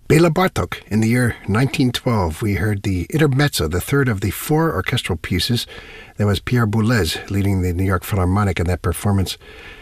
Bela Bartok, in the year 1912, we heard the Intermezzo, the third of the four orchestral pieces. That was Pierre Boulez leading the New York Philharmonic in that performance.